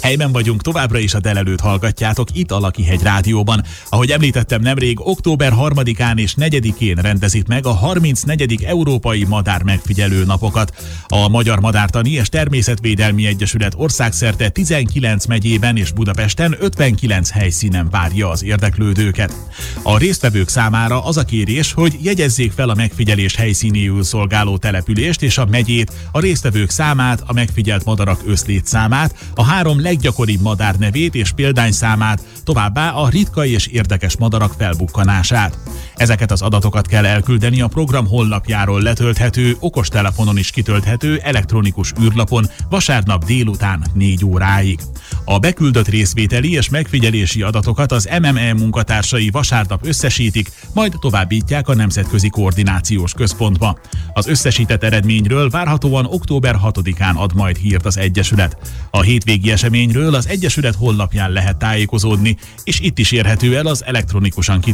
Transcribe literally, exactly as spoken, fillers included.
Helyben vagyunk, továbbra is a Delelőt hallgatjátok itt a Lakihegy Rádióban. Ahogy említettem nemrég, október harmadikán és negyedikén rendezik meg a harmincnegyedik Európai Madár Megfigyelő Napokat. A Magyar Madártani és Természetvédelmi Egyesület országszerte tizenkilenc megyében és Budapesten ötvenkilenc helyszínen várja az érdeklődőket. A résztvevők számára az a kérés, hogy jegyezzék fel a megfigyelés helyszínéül szolgáló települést és a megyét, a résztvevők számát, a megfigyelt madarak összlétszámát, a három leggyakoribb madár nevét és példányszámát, továbbá a ritka és érdekes madarak felbukkanását. Ezeket az adatokat kell elküldeni a program honlapjáról letölthető, okostelefonon is kitölthető elektronikus űrlapon vasárnap délután négy óráig. A beküldött részvételi és megfigyelési adatokat az em em e munkatársai vasárnap összesítik, majd továbbítják a Nemzetközi Koordinációs Központba. Az összesített eredményről várhatóan október hatodikán ad majd hírt az Egyesület. A hétvégi eseményről az Egyesület honlapján lehet tájékozódni, és itt is érhető el az elektronikusan kitöltött